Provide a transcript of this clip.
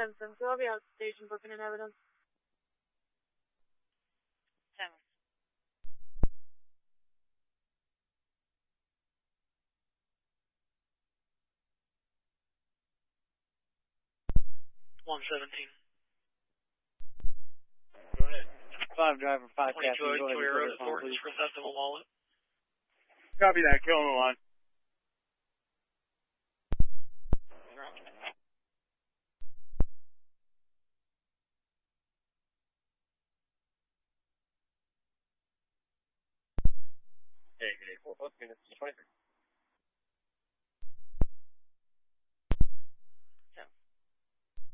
10-10, I'll be out station booking in evidence. 10. Go ahead. 5 driver, 5 22 captain, go ahead and Road respond, Authorities please. for theft of a wallet. Copy that, kill on the line. Hey, 4 minutes, 23.